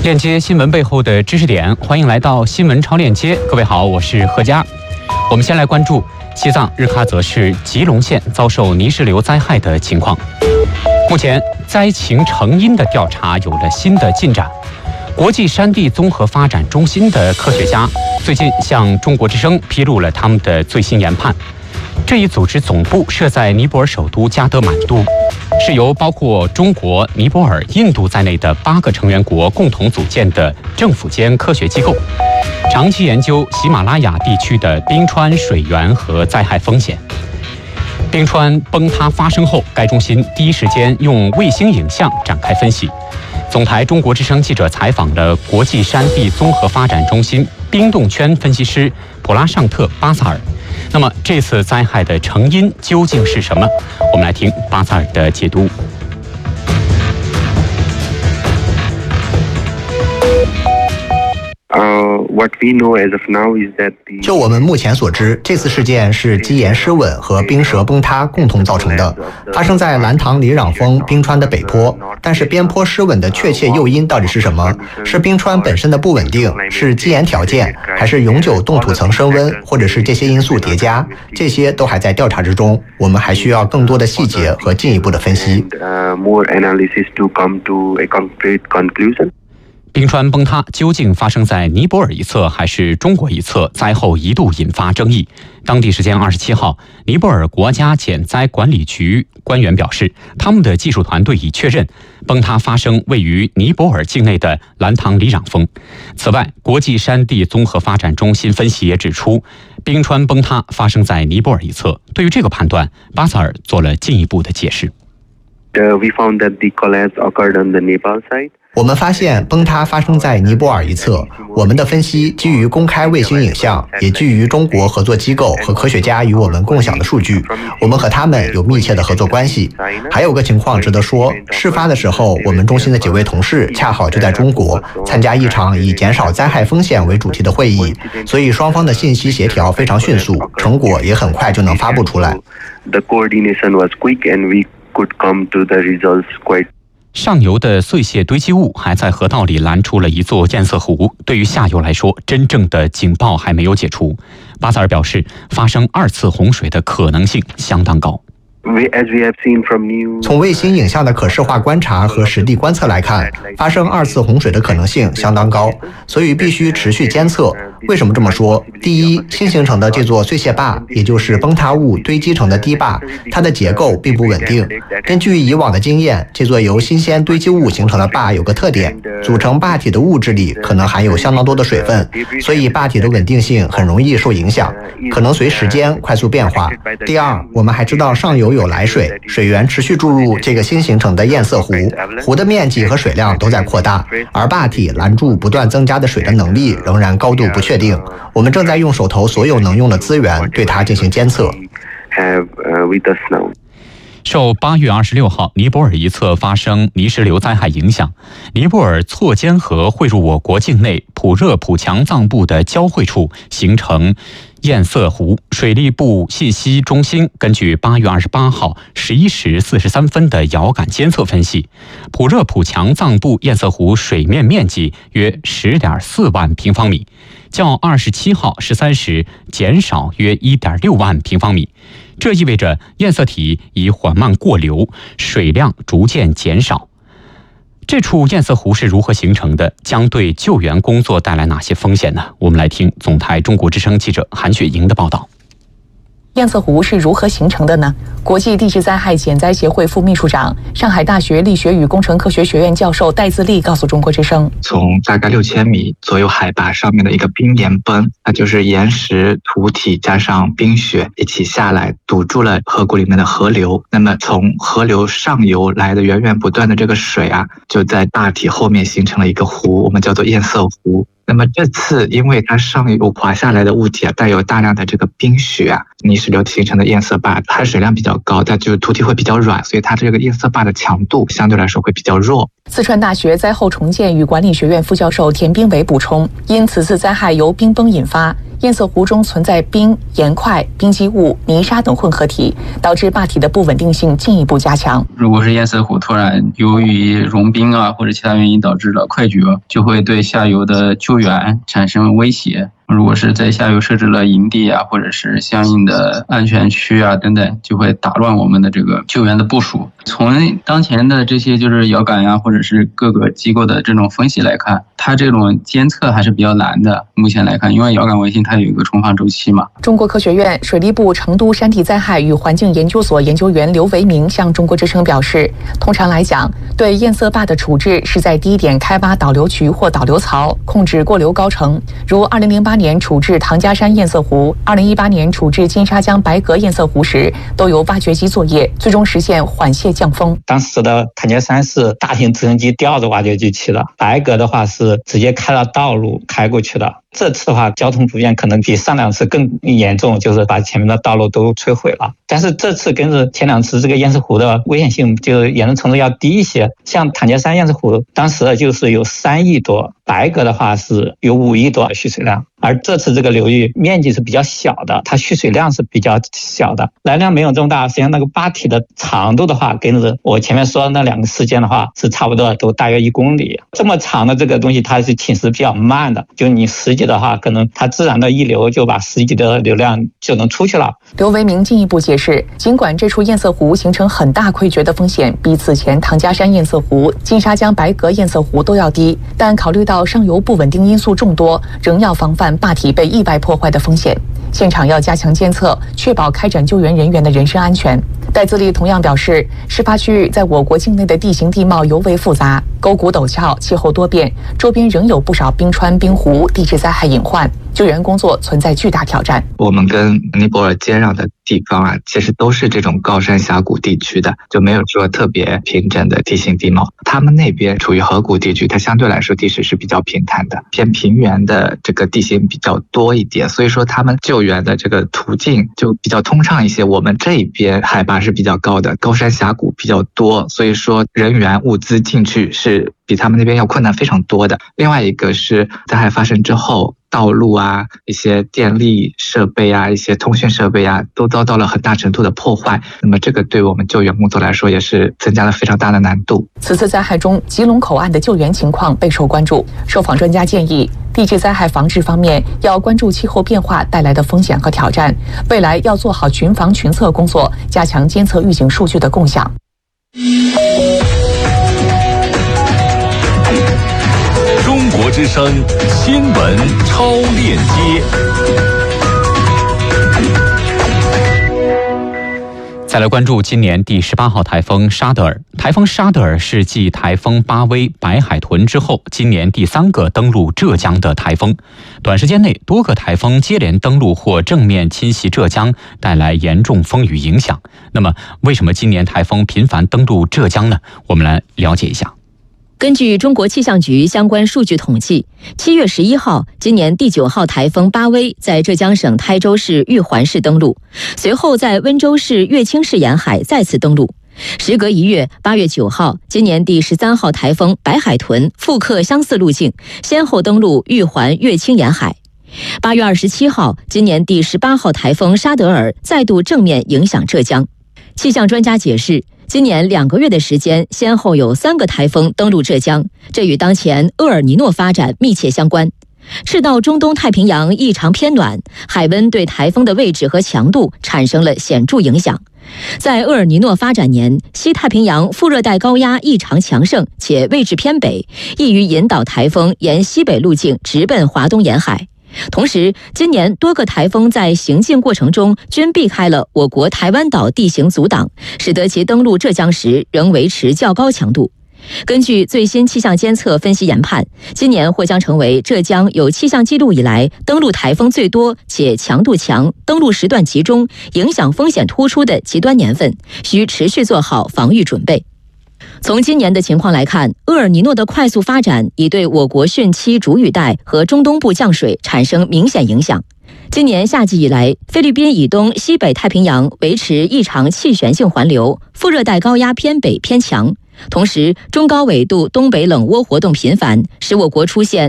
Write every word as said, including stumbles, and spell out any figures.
链接新闻背后的知识点，欢迎来到新闻超链接。各位好，我是何佳。我们先来关注西藏日喀则市吉隆县遭受泥石流灾害的情况。目前灾情成因的调查有了新的进展。国际山地综合发展中心的科学家最近向中国之声披露了他们的最新研判。这一组织总部设在尼泊尔首都加德满都，是由包括中国、尼泊尔、印度在内的八个成员国共同组建的政府间科学机构，长期研究喜马拉雅地区的冰川水源和灾害风险。冰川崩塌发生后，该中心第一时间用卫星影像展开分析。总台中国之声记者采访了国际山地综合发展中心冰冻圈分析师普拉尚特·巴萨尔。那么这次灾害的成因究竟是什么？我们来听巴萨尔的解读。 就我们目前所知，这次事件是基岩失稳和冰舌崩塌共同造成的，发生在兰唐里壤峰冰川的北坡。但是边坡失稳的确切诱因到底是什么？是冰川本身的不稳定，是基岩条件，还是永久冻土层升温，或者是这些因素叠加？这些都还在调查之中，我们还需要更多的细节和进一步的分析。 冰川崩塌究竟发生在尼泊尔一侧还是中国一侧？灾后一度引发争议。当地时间二十七号，尼泊尔国家减灾管理局官员表示，他们的技术团队已确认崩塌发生位于尼泊尔境内的兰唐里壤峰。此外，国际山地综合发展中心分析也指出，冰川崩塌发生在尼泊尔一侧。对于这个判断，巴萨尔做了进一步的解释。 我们发现崩塌发生在尼泊尔一侧。我们的分析基于公开卫星影像，也基于中国合作机构和科学家与我们共享的数据。我们和他们有密切的合作关系。还有个情况值得说，事发的时候，我们中心的几位同事恰好就在中国参加一场以减少灾害风险为主题的会议，所以双方的信息协调非常迅速，成果也很快就能发布出来。 上游的碎屑堆积物还在河道里拦出了一座堰塞湖，对于下游来说，真正的警报还没有解除。巴萨尔表示，发生二次洪水的可能性相当高。 从卫星影像的可视化观察和实地观测来看，发生二次洪水的可能性相当高，所以必须持续监测。为什么这么说？第一，新形成的这座碎屑坝，也就是崩塌物堆积成的堤坝，它的结构并不稳定。根据以往的经验，这座由新鲜堆积物形成的坝有个特点，组成坝体的物质里可能含有相当多的水分，所以坝体的稳定性很容易受影响，可能随时间快速变化。第二，我们还知道上游有来水，水源持续注入这个新形成的堰塞湖，湖的面积和水量都在扩大，而坝体拦住不断增加的水的能力仍然高度不确定。我们正在用手头所有能用的资源对它进行监测。 受八月二十六号尼泊尔一侧发生泥石流灾害影响，尼泊尔错间河汇入我国境内普热普强藏部的交汇处形成堰塞湖。水利部信息中心根据八月二十八号十一时四十三分的遥感监测分析，普热普强藏部堰塞湖水面面积约十点四万平方米，较二十七号十三时减少约一点六万平方米。这意味着堰塞体已缓慢过流，水量逐渐减少。这处堰塞湖是如何形成的？将对救援工作带来哪些风险呢？我们来听总台中国之声记者韩雪莹的报道。 堰塞湖是如何形成的呢？国际地质灾害减灾协会副秘书长、上海大学力学与工程科学学院教授戴自立告诉中国之声， 从大概六千米左右海拔上面的一个冰岩崩，它就是岩石、土体加上冰雪一起下来，堵住了河谷里面的河流。那么从河流上游来的源源不断的这个水啊，就在大体后面形成了一个湖，我们叫做堰塞湖。那么这次因为它上游滑下来的物体啊，带有大量的这个冰雪啊，泥石流形成的堰塞坝，它水量比较高，但就是土体会比较软，所以它这个堰塞坝的强度相对来说会比较弱。 四川大学灾后重建与管理学院副教授田兵伟补充，因此次灾害由冰崩引发， 堰塞湖中存在冰、盐块、冰积物、泥沙等混合体，导致坝体的不稳定性进一步加强。 如果是堰塞湖突然由于融冰啊或者其他原因导致了溃决，就会对下游的救援产生威胁。如果是在下游设置了营地啊，或者是相应的安全区啊等等，就会打乱我们的这个救援的部署。从当前的这些就是遥感呀，或者是各个机构的这种分析来看，它这种监测还是比较难的。目前来看，因为遥感卫星它有一个重放周期嘛。 中国科学院水利部成都山地灾害与环境研究所研究员刘维明向中国之声表示，通常来讲，对堰塞坝的处置是在低点开挖导流渠或导流槽，控制过流高程，如二零零八年处置唐家山堰塞湖，二零一八年处置金沙江白河堰塞湖时，都有挖掘机作业，最终实现缓泄降风。 当时的唐家山是大型直升机吊着挖掘机去的，白河的话是直接开了道路开过去的。这次的话，交通不便可能比上两次更严重，就是把前面的道路都摧毁了。但是这次跟着前两次，这个堰塞湖的危险性就严重程度要低一些。像唐家山堰塞湖，当时就是有三亿多，白河的话是有五亿多蓄水量。而这次这个流域面积是比较小的，它蓄水量是比较小的，来量没有这么大。实际上那个坝体的长度的话，跟着我前面说的那两个事件的话是差不多，都大约一公里。这么长的这个东西，它是侵蚀比较慢的，就你十级的话，可能它自然的溢流就把十级的流量就能出去了。 刘维明进一步解释，尽管这处堰塞湖形成很大溃决的风险比此前唐家山堰塞湖、金沙江白河堰塞湖都要低，但考虑到上游不稳定因素众多，仍要防范坝体被意外破坏的风险。现场要加强监测，确保开展救援人员的人身安全。戴自立同样表示，事发区域在我国境内的地形地貌尤为复杂，沟谷陡峭，气候多变，周边仍有不少冰川、冰湖，地质灾害隐患，救援工作存在巨大挑战。 我们跟尼泊尔接壤的地方啊，其实都是这种高山峡谷地区的，就没有说特别平整的地形地貌。他们那边处于河谷地区，它相对来说地势是比较平坦的，偏平原的这个地形比较多一点，所以说他们救援的这个途径就比较通畅一些。我们这边海拔是比较高的，高山峡谷比较多，所以说人员物资进去是比他们那边要困难非常多的。另外一个是灾害发生之后，道路啊、一些电力设备啊、一些通讯设备啊，都遭到了很大程度的破坏。那么这个对我们救援工作来说，也是增加了非常大的难度。 此次灾害中，吉隆口岸的救援情况备受关注。受访专家建议，地质灾害防治方面要关注气候变化带来的风险和挑战，未来要做好群防群测工作，加强监测预警数据的共享。 中国之声新闻超链接。 再来关注今年第十八号台风沙德尔。台风沙德尔是继台风巴威、白海豚之后，今年第三个登陆浙江的台风。短时间内，多个台风接连登陆或正面侵袭浙江，带来严重风雨影响。那么，为什么今年台风频繁登陆浙江呢？我们来了解一下。 根据中国气象局相关数据统计，七月十一号，今年第九号台风巴威在浙江省台州市玉环市登陆，随后在温州市乐清市沿海再次登陆。时隔一月，八月九号，今年第十三号台风白海豚复刻相似路径，先后登陆玉环、乐清沿海。八月二十七号，今年第十八号台风沙德尔再度正面影响浙江。气象专家解释，今年两个月的时间，先后有三个台风登陆浙江，这与当前厄尔尼诺发展密切相关。赤道中东太平洋异常偏暖，海温对台风的位置和强度产生了显著影响。在厄尔尼诺发展年，西太平洋副热带高压异常强盛且位置偏北，易于引导台风沿西北路径直奔华东沿海。同时，今年多个台风在行进过程中均避开了我国台湾岛地形阻挡，使得其登陆浙江时仍维持较高强度。根据最新气象监测分析研判，今年或将成为浙江有气象记录以来登陆台风最多且强度强、登陆时段集中、影响风险突出的极端年份，需持续做好防御准备。从今年的情况来看，厄尔尼诺的快速发展已对我国汛期主雨带和中东部降水产生明显影响。今年夏季以来，菲律宾以东西北太平洋维持异常气旋性环流，副热带高压偏北偏强。同时，中高纬度东北冷涡活动频繁，使我国出现